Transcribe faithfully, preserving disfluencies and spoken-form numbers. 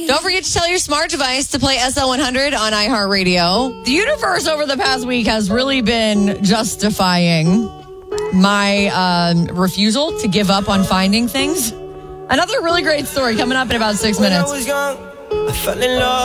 Don't forget to tell your smart device to play S L one hundred on iHeartRadio. The universe over the past week has really been justifying my um, refusal to give up on finding things. Another really great story coming up in about six minutes. When I was young, I fell in love.